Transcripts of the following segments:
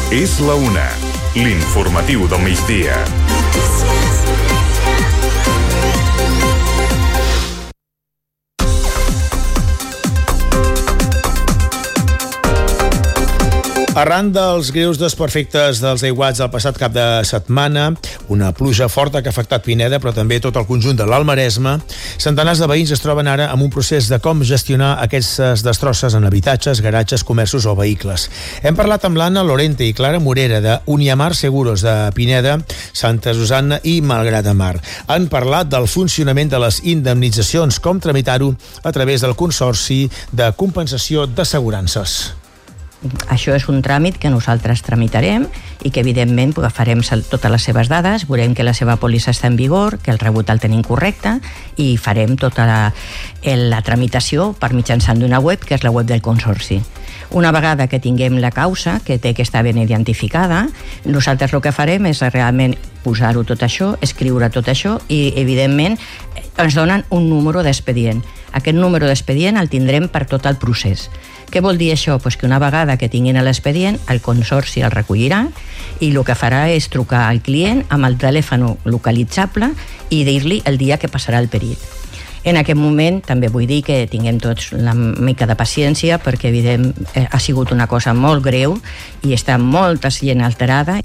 És la una. L'informatiu del migdia. Arran dels greus desperfectes dels aiguats del passat cap de setmana, una pluja forta que ha afectat Pineda, però també tot el conjunt de l'Alt Maresme, centenars de veïns es troben ara en un procés de com gestionar aquestes destrosses en habitatges, garatges, comerços o vehicles. Hem parlat amb l'Anna Lorente i Clara Morera de Uniamar Seguros de Pineda, Santa Susanna i Malgrat de Mar. Han parlat del funcionament de les indemnitzacions, com tramitar-ho a través del Consorci de Compensació d'Assegurances. Això és un tràmit que nosaltres tramitarem i que evidentment agafarem totes les seves dades, veurem que la seva pòlissa està en vigor, que el rebut el tenim correcte i farem tota la tramitació per mitjançant d'una web, que és la web del Consorci. Una vegada que tinguem la causa, que té que estar ben identificada, nosaltres el que farem és realment posar-ho tot això, escriure tot això i evidentment ens donen un número d'expedient. Aquest número d'expedient el tindrem per tot el procés. Què vol dir això? Pues que una vegada que tinguin l'expedient, el Consorci el recollirà i el que farà és trucar al client amb el telèfon localitzable i dir-li el dia que passarà el perit. En aquest moment també vull dir que tinguem tots una mica de paciència perquè evidentment ha sigut una cosa molt greu i està molta gent alterada.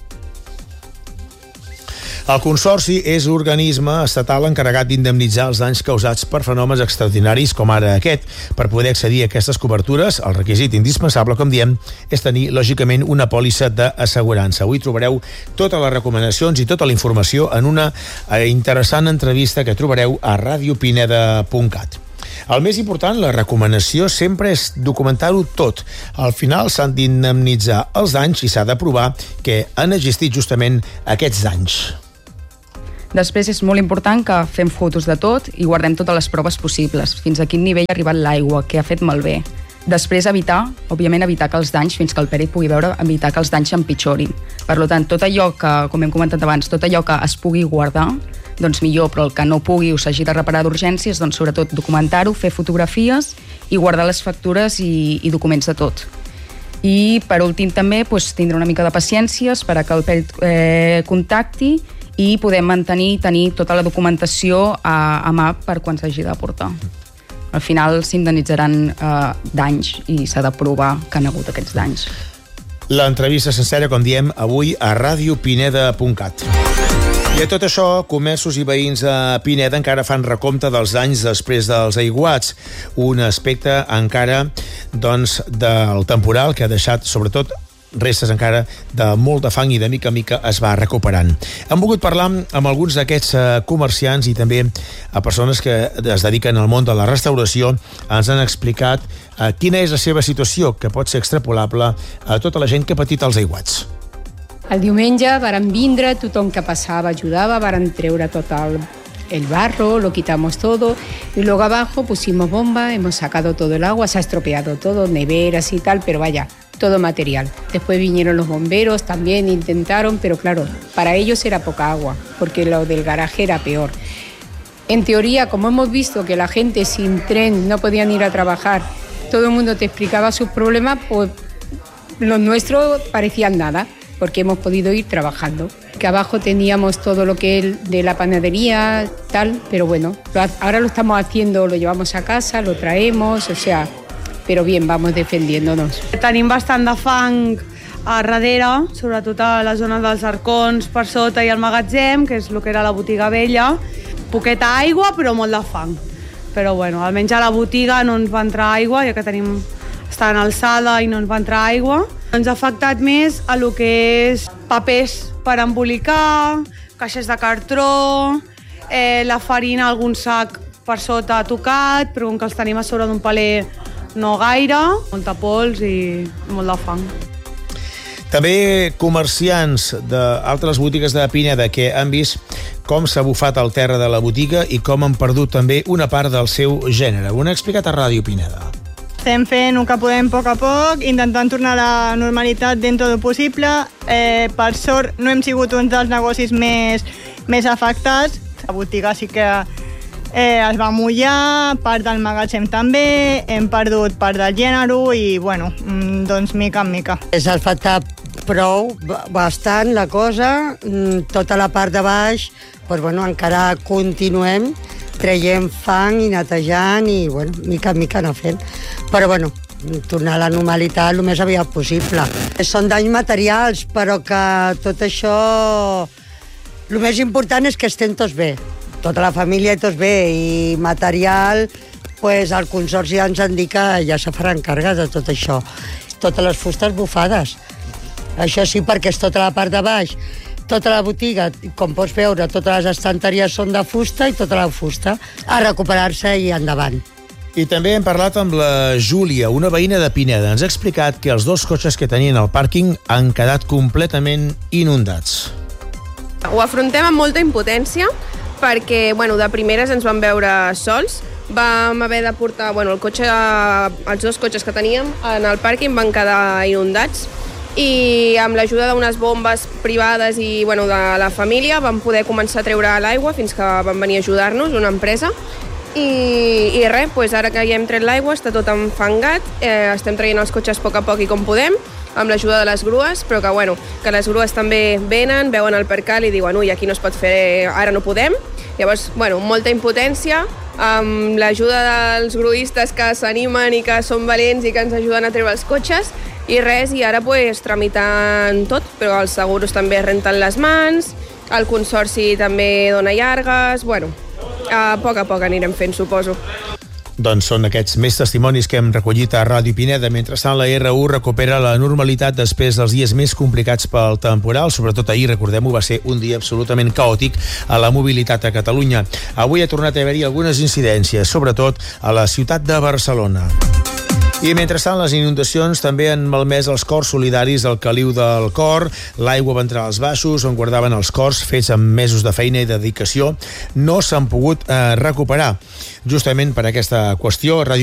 El Consorci és l'organisme estatal encarregat d'indemnitzar els danys causats per fenòmens extraordinaris com ara aquest. Per poder accedir a aquestes cobertures, el requisit indispensable, com diem, és tenir, lògicament, una pòlissa d'assegurança. Avui trobareu totes les recomanacions i tota la informació en una interessant entrevista que trobareu a radiopineda.cat. El més important, la recomanació, sempre és documentar-ho tot. Al final s'han d'indemnitzar els danys i s'ha de provar que han existit justament aquests danys. Després és molt important que fem fotos de tot i guardem totes les proves possibles, fins a quin nivell ha arribat l'aigua, què ha fet malbé. Després evitar que els danys, fins que el pèrit pugui veure, evitar que els danys empitjorin. Per tant, tot allò que, com hem comentat abans, tot allò que es pugui guardar, doncs millor, però el que no pugui o s'hagi de reparar d'urgències, doncs sobretot documentar-ho, fer fotografies i guardar les factures i documents de tot. I per últim també tindre una mica de paciència, esperar que el pèrit contacti i podem tenir tota la documentació a mà per quan s'hagi de portar. Al final s'indemnitzaran danys i s'ha de provar que han hagut aquests danys. L'entrevista sencera, com diem, avui a radiopineda.cat. I a tot això, comerços i veïns a Pineda encara fan recompte dels danys després dels aiguats. Un aspecte encara del temporal que ha deixat, sobretot, restes encara de molt de fang i de mica en mica es va recuperant. Hem volgut parlar amb alguns d'aquests comerciants i també a persones que es dediquen al món de la restauració. Ens han explicat quina és la seva situació, que pot ser extrapolable a tota la gent que ha patit els aiguats. El diumenge varen vindre, tothom que passava ajudava, varen treure tot el barro, lo quitamos todo y luego abajo pusimos bomba, hemos sacado todo el agua, se ha estropeado todo, neveras y tal, pero vaya, todo material. Después vinieron los bomberos, también intentaron, pero claro, para ellos era poca agua, porque lo del garaje era peor. En teoría, como hemos visto que la gente sin tren no podían ir a trabajar, todo el mundo te explicaba sus problemas, pues los nuestros parecían nada, porque hemos podido ir trabajando. Que abajo teníamos todo lo que es de la panadería, tal, pero bueno, ahora lo estamos haciendo, lo llevamos a casa, lo traemos, o sea, però bien, vamos defendiéndonos. Tenim bastant de fang a darrere, sobretot a la zona dels arcons per sota i el magatzem, que és el que era la botiga vella. Poqueta aigua, però molt de fang. Però bueno, almenys a la botiga no ens va entrar aigua, ja que està en alçada i no ens va entrar aigua. Ens ha afectat més a lo que és papers per embolicar, caixes de cartró, la farina, algun sac per sota ha tocat, però com que els tenim a sobre d'un paler no gaire, molta pols i molt de fang. També comerciants d'altres botigues de Pineda que han vist com s'ha bufat el terra de la botiga i com han perdut també una part del seu gènere. Ho han explicat a Ràdio Pineda. Estem fent el que podem a poc, intentant tornar a la normalitat dentro del possible. Per sort no hem sigut uns dels negocis més afectats. La botiga sí que es va mullar, part del magatzem també, hem perdut part del gènere i, bueno, doncs mica en mica. És afectat prou, bastant la cosa. Tota la part de baix, encara continuem traient fang i netejant i, mica en mica anar fent. Però, tornar a la normalitat el més aviat possible. Són danys materials, però que tot això... El més important és que estem tots bé. Tota la família tots bé. I material, el Consorci ens han dit que ja se faran càrrega de tot això. Totes les fustes bufades. Això sí, perquè és tota la part de baix. Tota la botiga, com pots veure, totes les estanteries són de fusta i tota la fusta a recuperar-se i endavant. I també hem parlat amb la Júlia, una veïna de Pineda. Ens ha explicat que els 2 cotxes que tenien al pàrquing han quedat completament inundats. Ho afrontem amb molta impotència perquè, de primeres ens vam veure sols. Vam haver de portar, els 2 cotxes que teníem en el pàrquing van quedar inundats i amb l'ajuda d'unes bombes privades i de la família vam poder començar a treure l'aigua fins que van venir a ajudar-nos, una empresa. I res, ara que ja hem tret l'aigua està tot enfangat, estem traient els cotxes a poc i com podem, amb l'ajuda de les grues, però que les grues també venen, veuen el percal i diuen ui, aquí no es pot fer, ara no podem. Llavors, molta impotència, amb l'ajuda dels gruistes que s'animen i que són valents i que ens ajuden a treure els cotxes, i ara tramitant tot, però els seguros també renten les mans, el Consorci també dona llargues, a poc anirem fent, suposo. Doncs són aquests més testimonis que hem recollit a Ràdio Pineda. Mentrestant, la R1 recupera la normalitat després dels dies més complicats pel temporal. Sobretot ahir, recordem-ho, va ser un dia absolutament caòtic a la mobilitat a Catalunya. Avui ha tornat a haver-hi algunes incidències, sobretot a la ciutat de Barcelona. I mentrestant, les inundacions també han malmès els cors solidaris al Caliu del Cor. L'aigua va entrar als baixos on guardaven els cors fets amb mesos de feina i dedicació. No s'han pogut recuperar. Justament per aquesta qüestió, Ràdio